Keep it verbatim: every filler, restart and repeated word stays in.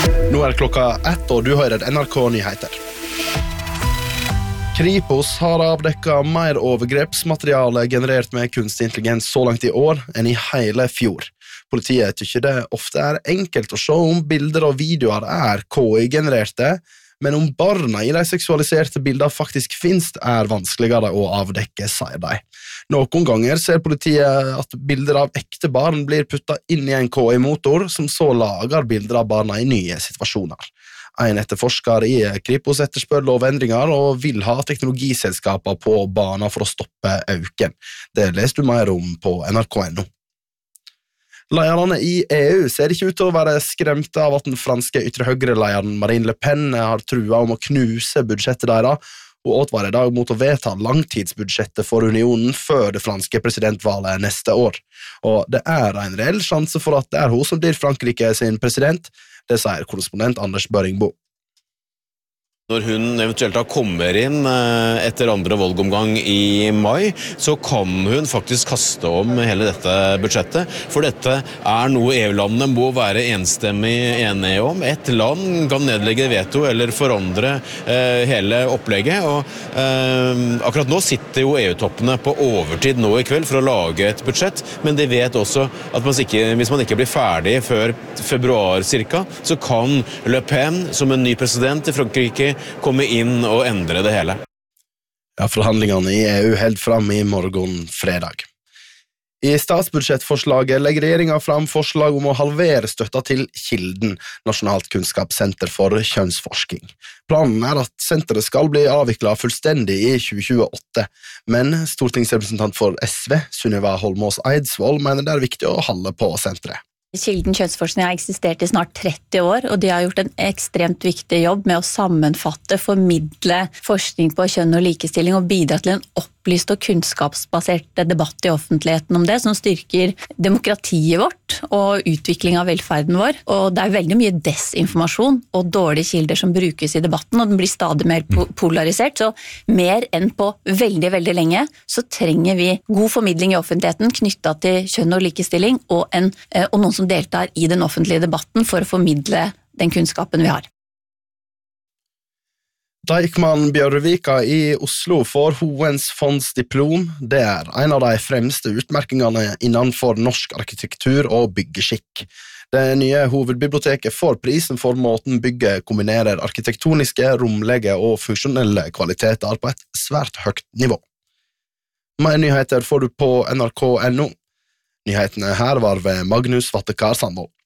Nå er klokka ett, og du hører N R K-nyheter. Kripos har avdekket mer overgrepsmateriale generert med kunstig intelligens så langt i år enn i hele fjor. Politiet tykker det ofte er enkelt å se om bilder og videoer er K I-genererte, men om barna i de seksualiserte bilder faktisk finnes er vanskeligere å avdekke, sier de. Noen ganger ser politiet at bilder av ekte barn blir puttet inn i en K I-motor, som så lager bilder av barna i nye situasjoner. En etterforsker i Kripos etterspør lovendringer og vil ha teknologiselskaper på banen for å stoppe øken. Det leser du mer om på N R K punktum N O. Lederne i E U ser ikke ut til å være skremte av at den franske ytre-høyre-lederen Marine Le Pen har truet om å knuse budsjettet deres, og advarer i dag mot å vedta langtidsbudsjettet for unionen før det franske presidentvalget neste år. Og det er en reell sjanse for at det er hun som blir Frankrike sin president, det sier korrespondent Anders Børingbo. Når hun eventuelt da kommer inn etter andre valgomgang i mai, så kan hun faktisk kaste om hele dette budsjettet, for dette er noe E U-landene må være enstemmig enige om. Et land kan nedlegge veto eller forandre eh, hele opplegget, og eh, akkurat nå sitter jo E U-toppene på overtid nå i kveld for å lage et budsjett, men de vet også at man ikke, hvis man ikke blir ferdig før februar cirka, så kan Le Pen som en ny president i Frankrike komme inn og endre det hele. Ja, forhandlingene i E U held fram i morgen fredag. I statsbudsjettforslaget legger regjeringen fram forslag om å halvere støtta til Kilden, Nasjonalt kunnskapssenter for kjønnsforsking. Planen er at senteret skal bli avviklet fullstendig i tjue tjueåtte, men stortingsrepresentant for S V, Sunniva Holmås Eidsvoll, mener det er viktig å holde på senteret. Kilden kjønnsforskning har eksistert i snart tretti år, og de har gjort en ekstremt viktig jobb med å sammenfatte, formidle forskning på kjønn og likestilling og bidra til en opplyst og kunnskapsbasert debatt i offentligheten om det, som styrker demokratiet vårt og utvikling av velferden vår. Og det er veldig mye desinformasjon og dårlige kilder som brukes i debatten, og den blir stadig mer polarisert, så mer enn på veldig, veldig lenge så trenger vi god formidling i offentligheten knyttet til kjønn og likestilling, og, en, og noen som deltar i den offentlige debatten for å formidle den kunnskapen vi har. Deichman Bjørvika i Oslo får Hoens Fonds diplom. Det er en av de fremste utmerkingene innenfor norsk arkitektur og byggeskikk. Det nye hovedbiblioteket får prisen for måten bygget kombinerer arkitektoniske, romlige og funksjonelle kvaliteter på et svært høyt nivå. Mer nyheter får du på N R K punktum N O. Nyhetene her var ved Magnus Vattekar Sandvold.